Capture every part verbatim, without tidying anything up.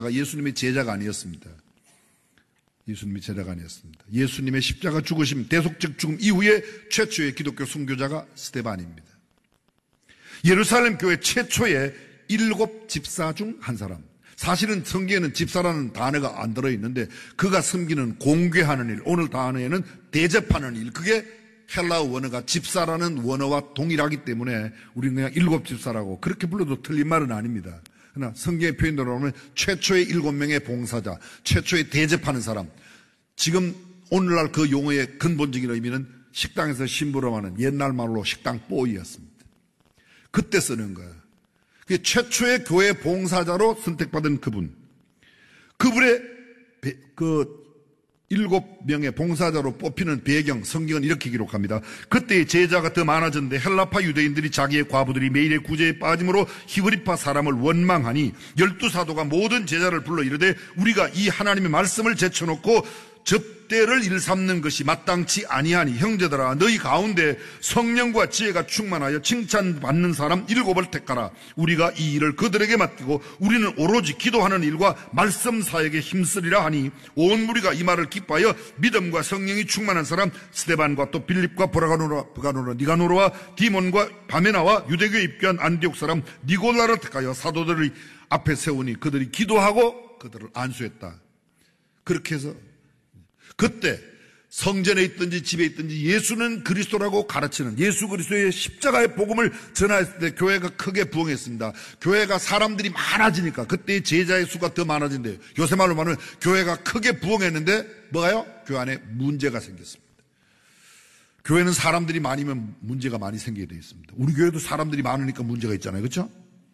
예수님의 제자가 아니었습니다. 예수님의 제자가 아니었습니다. 예수님의 십자가 죽으심, 대속적 죽음 이후에 최초의 기독교 순교자가 스데반입니다. 예루살렘 교회 최초의 일곱 집사 중 한 사람. 사실은 성경에는 집사라는 단어가 안 들어있는데 그가 섬기는 공궤하는 일, 오늘 단어에는 대접하는 일, 그게 헬라어 원어가 집사라는 원어와 동일하기 때문에 우리는 그냥 일곱 집사라고 그렇게 불러도 틀린 말은 아닙니다. 그러나 성경의 표현대로 보면 최초의 일곱 명의 봉사자, 최초의 대접하는 사람. 지금 오늘날 그 용어의 근본적인 의미는 식당에서 심부름하는 옛날 말로 식당 보이였습니다. 그때 쓰는 거예요. 그 최초의 교회 봉사자로 선택받은 그분. 그분의 그 일곱 명의 봉사자로 뽑히는 배경, 성경은 이렇게 기록합니다. 그때의 제자가 더 많아졌는데 헬라파 유대인들이 자기의 과부들이 매일의 구제에 빠짐으로 히브리파 사람을 원망하니 열두 사도가 모든 제자를 불러 이르되 우리가 이 하나님의 말씀을 제쳐놓고 접대를 일삼는 것이 마땅치 아니하니 형제들아 너희 가운데 성령과 지혜가 충만하여 칭찬받는 사람 일곱을 택하라. 우리가 이 일을 그들에게 맡기고 우리는 오로지 기도하는 일과 말씀 사역에 힘쓰리라 하니 온 무리가 이 말을 기뻐하여 믿음과 성령이 충만한 사람 스데반과 또 빌립과 브라가노라, 브가노라, 니가노르와 디몬과 바메나와 유대교에 입교한 안디옥 사람 니골라를 택하여 사도들의 앞에 세우니 그들이 기도하고 그들을 안수했다. 그렇게 해서 그때 성전에 있든지 집에 있든지 예수는 그리스도라고 가르치는 예수 그리스도의 십자가의 복음을 전하였을 때 교회가 크게 부흥했습니다. 교회가 사람들이 많아지니까 그때의 제자의 수가 더 많아진대요. 요새 말로 말하면 교회가 크게 부흥했는데 뭐가요? 교회 안에 문제가 생겼습니다. 교회는 사람들이 많으면 문제가 많이 생기게 되어 있습니다. 우리 교회도 사람들이 많으니까 문제가 있잖아요. 그렇죠?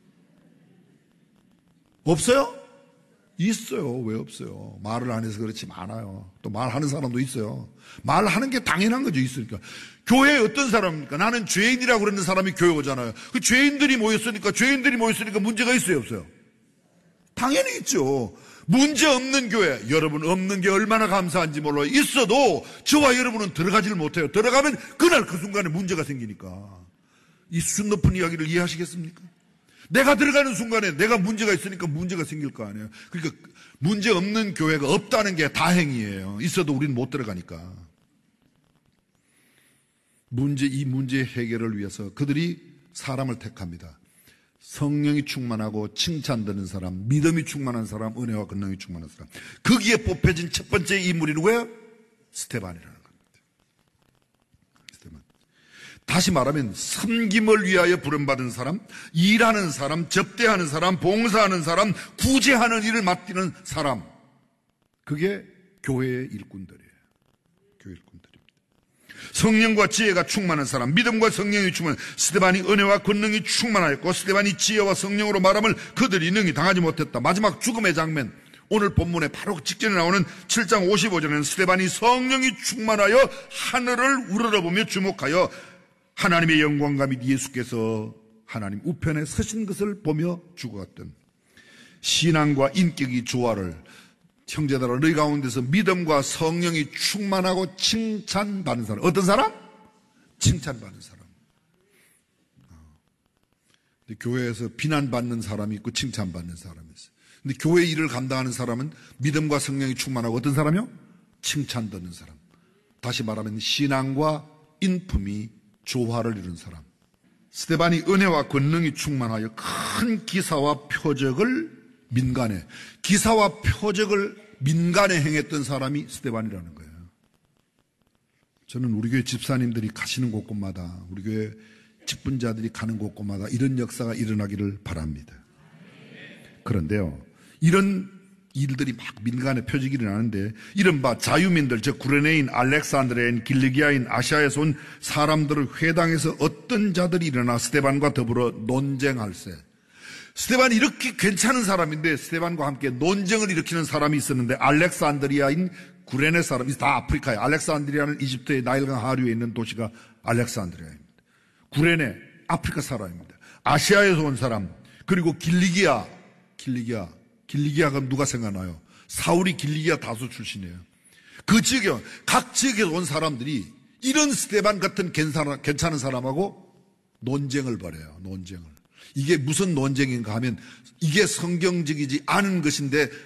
없어요? 있어요. 왜 없어요? 말을 안 해서 그렇지 많아요. 또 말하는 사람도 있어요. 말하는 게 당연한 거죠. 있으니까. 교회에 어떤 사람입니까? 나는 죄인이라고 그러는 사람이 교회 오잖아요. 그 죄인들이 모였으니까 죄인들이 모였으니까 문제가 있어요, 없어요? 당연히 있죠. 문제 없는 교회, 여러분 없는 게 얼마나 감사한지 몰라요. 있어도 저와 여러분은 들어가지를 못해요. 들어가면 그날 그 순간에 문제가 생기니까. 이 수준 높은 이야기를 이해하시겠습니까? 내가 들어가는 순간에 내가 문제가 있으니까 문제가 생길 거 아니에요. 그러니까 문제 없는 교회가 없다는 게 다행이에요. 있어도 우리는 못 들어가니까. 문제, 이 문제 해결을 위해서 그들이 사람을 택합니다. 성령이 충만하고 칭찬되는 사람, 믿음이 충만한 사람, 은혜와 권능이 충만한 사람. 거기에 뽑혀진 첫 번째 인물이 누구예요? 스데반이라는 겁니다. 스데반. 다시 말하면 섬김을 위하여 부름받은 사람, 일하는 사람, 접대하는 사람, 봉사하는 사람, 구제하는 일을 맡기는 사람. 그게 교회의 일꾼들이에요. 교회 일꾼들입니다. 성령과 지혜가 충만한 사람, 믿음과 성령이 충만한 스데반이 은혜와 권능이 충만하였고 스데반이 지혜와 성령으로 말함을 그들이 능히 당하지 못했다. 마지막 죽음의 장면, 오늘 본문에 바로 직전에 나오는 칠 장 오십오 절에는 스데반이 성령이 충만하여 하늘을 우러러보며 주목하여 하나님의 영광과 및 예수께서 하나님 우편에 서신 것을 보며 죽었던 신앙과 인격이 조화를 형제들아 너희 가운데서 믿음과 성령이 충만하고 칭찬받는 사람. 어떤 사람? 칭찬받는 사람. 근데 교회에서 비난받는 사람이 있고 칭찬받는 사람이 있어요. 근데 교회 일을 감당하는 사람은 믿음과 성령이 충만하고 어떤 사람이요? 칭찬 듣는 사람. 다시 말하면 신앙과 인품이 조화를 이룬 사람. 스데반이 은혜와 권능이 충만하여 큰 기사와 표적을 민간에, 기사와 표적을 민간에 행했던 사람이 스데반이라는 거예요. 저는 우리 교회 집사님들이 가시는 곳곳마다, 우리 교회 직분자들이 가는 곳곳마다 이런 역사가 일어나기를 바랍니다. 그런데요, 이런 일들이 막 민간에 표적이 일어나는데, 이른바 자유민들, 즉 구레네인, 알렉산드레인, 길리기아인, 아시아에서 온 사람들을 회당에서 어떤 자들이 일어나 스데반과 더불어 논쟁할세. 스데반이 이렇게 괜찮은 사람인데 스데반과 함께 논쟁을 일으키는 사람이 있었는데, 알렉산드리아인 구레네 사람, 다 아프리카에, 알렉산드리아는 이집트의 나일강 하류에 있는 도시가 알렉산드리아입니다. 구레네, 아프리카 사람입니다. 아시아에서 온 사람, 그리고 길리기아, 길리기아, 길리기아가 누가 생각나요? 사울이 길리기아 다수 출신이에요. 그 지역에, 각 지역에서 온 사람들이 이런 스데반 같은 괜찮은 사람하고 논쟁을 벌여요. 논쟁을. 이게 무슨 논쟁인가 하면 이게 성경적이지 않은 것인데